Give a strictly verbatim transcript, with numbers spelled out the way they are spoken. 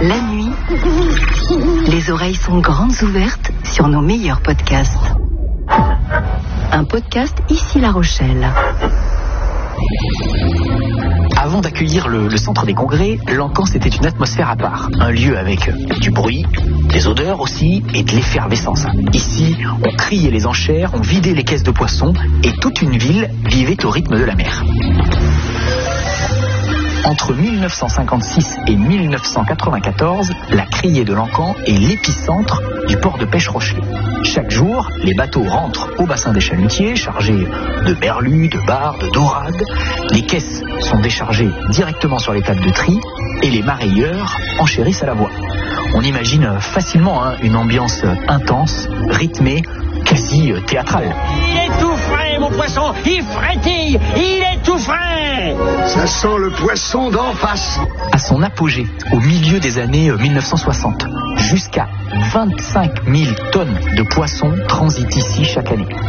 La nuit, les oreilles sont grandes ouvertes sur nos meilleurs podcasts. Un podcast Ici La Rochelle. Avant d'accueillir le, le centre des congrès, l'Encan c'était une atmosphère à part. Un lieu avec du bruit, des odeurs aussi et de l'effervescence. Ici, on criait les enchères, on vidait les caisses de poissons et toute une ville vivait au rythme de la mer. Entre mille neuf cent cinquante-six et mille neuf cent quatre-vingt-quatorze, la criée de l'Encan est l'épicentre du port de pêche Rochelet. Chaque jour, les bateaux rentrent au bassin des chalutiers, chargés de berlus, de barres, de dorades. Les caisses sont déchargées directement sur les tables de tri et les marailleurs enchérissent à la voie. On imagine facilement hein, une ambiance intense, rythmée, quasi théâtrale. Il est tout frais, mon poisson. Il frétille. Il est tout frais. Ça sent le poisson d'en face. À son apogée, au milieu des années mille neuf cent soixante, jusqu'à vingt-cinq mille tonnes de poissons transitent ici chaque année.